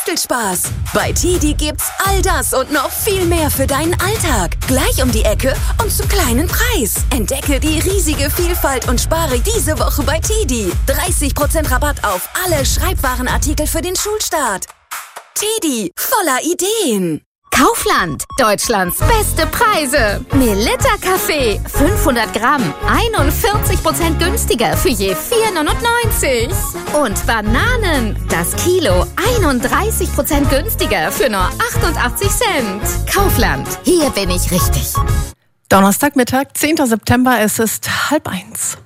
Bastelspáß. Bei TIDI gibt's all das und noch viel mehr für deinen Alltag. Gleich um die Ecke und zum kleinen Preis. Entdecke die riesige Vielfalt und spare diese Woche bei TIDI. 30% Rabatt auf alle Schreibwarenartikel für den Schulstart. TIDI, voller Ideen. Kaufland, Deutschlands beste Preise. Melitta Kaffee, 500 Gramm, 41% günstiger für je 4,99. Und Bananen, das Kilo, 31% günstiger für nur 88 Cent. Kaufland, hier bin ich richtig. Donnerstagmittag, 10. September, es ist 12:30.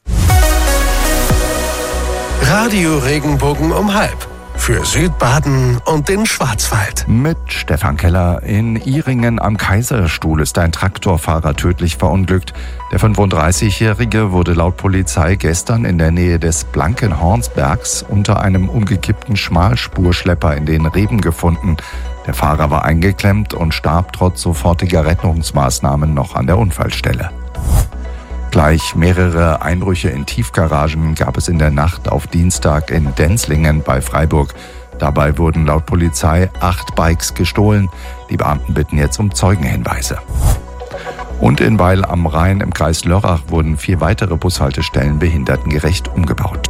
Radio Regenbogen um 12:30. Für Südbaden und den Schwarzwald. Mit Stefan Keller. In Ihringen am Kaiserstuhl ist ein Traktorfahrer tödlich verunglückt. Der 35-Jährige wurde laut Polizei gestern in der Nähe des Blankenhornsbergs unter einem umgekippten Schmalspurschlepper in den Reben gefunden. Der Fahrer war eingeklemmt und starb trotz sofortiger Rettungsmaßnahmen noch an der Unfallstelle. Gleich mehrere Einbrüche in Tiefgaragen gab es in der Nacht auf Dienstag in Denzlingen bei Freiburg. Dabei wurden laut Polizei 8 Bikes gestohlen. Die Beamten bitten jetzt um Zeugenhinweise. Und in Weil am Rhein im Kreis Lörrach wurden 4 weitere Bushaltestellen behindertengerecht umgebaut.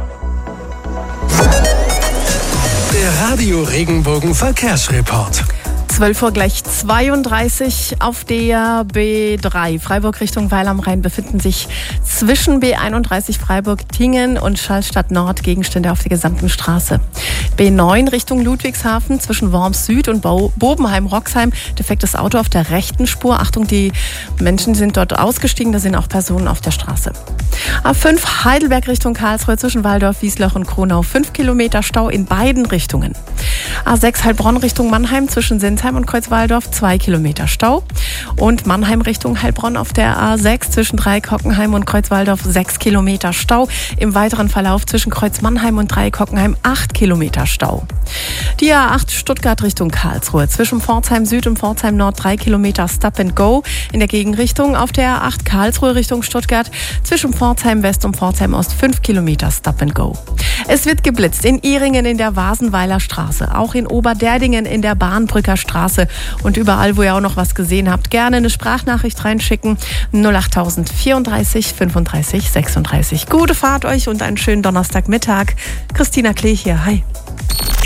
Der Radio Regenbogen Verkehrsreport. 12 Uhr gleich 32 auf der B3. Freiburg Richtung Weil am Rhein befinden sich zwischen B31 Freiburg-Tingen und Schallstadt Nord Gegenstände auf der gesamten Straße. B9 Richtung Ludwigshafen zwischen Worms Süd und Bobenheim-Roxheim. Defektes Auto auf der rechten Spur. Achtung, die Menschen sind dort ausgestiegen. Da sind auch Personen auf der Straße. A5 Heidelberg Richtung Karlsruhe zwischen Walldorf, Wiesloch und Kronau. 5 Kilometer Stau in beiden Richtungen. A6 Heilbronn Richtung Mannheim zwischen Sinsheim und Kreuzwaldorf 2 Kilometer Stau. Und Mannheim Richtung Heilbronn auf der A6 zwischen Dreieck-Hockenheim und Kreuzwaldorf 6 Kilometer Stau. Im weiteren Verlauf zwischen Kreuz Mannheim und Dreieck-Hockenheim 8 Kilometer Stau. Die A8 Stuttgart Richtung Karlsruhe zwischen Pforzheim Süd und Pforzheim Nord 3 Kilometer Stop and Go. In der Gegenrichtung auf der A8 Karlsruhe Richtung Stuttgart zwischen Pforzheim West und Pforzheim Ost 5 Kilometer Stop and Go. Es wird geblitzt in Ihringen in der Wasenweiler Straße, auch in Oberderdingen in der Bahnbrücker Straße und überall, wo ihr auch noch was gesehen habt, gerne eine Sprachnachricht reinschicken. 08000 34 35 36. Gute Fahrt euch und einen schönen Donnerstagmittag. Christina Klee hier. Hi.